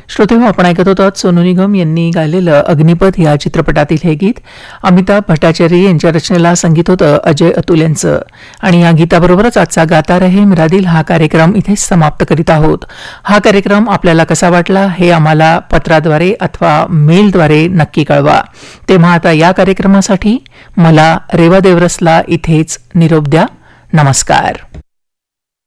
श्रोतेहो, आपण ऐकत होतो सोनू निगम यांनी गायलेलं अग्निपथ या चित्रपटातील हे गीत. अमिताभ भट्टाचार्य यांच्या रचनेला संगीत होतं अजय अतुल यांचं. आणि या गीताबरोबरच आजचा गाता रहे मेरा दिल हा कार्यक्रम इथेच समाप्त करीत आहोत. हा कार्यक्रम आपल्याला कसा वाटला हे आम्हाला पत्राद्वारे अथवा मेलद्वारे नक्की कळवा. तेव्हा आता या कार्यक्रमासाठी मला रेवा देवरसला इथेच निरोप द्या. नमस्कार.